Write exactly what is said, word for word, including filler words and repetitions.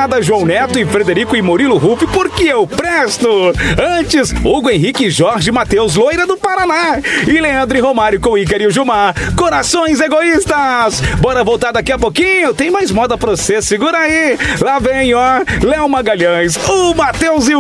Bancada João Neto e Frederico e Murilo Ruff, porque eu presto. Antes, Hugo Henrique, Jorge Matheus, Loira do Paraná. E Leandro e Romário com Ícaro e o Gilmar. Corações egoístas. Bora voltar daqui a pouquinho. Tem mais moda pra você, segura aí. Lá vem, ó, Léo Magalhães, o Matheus e o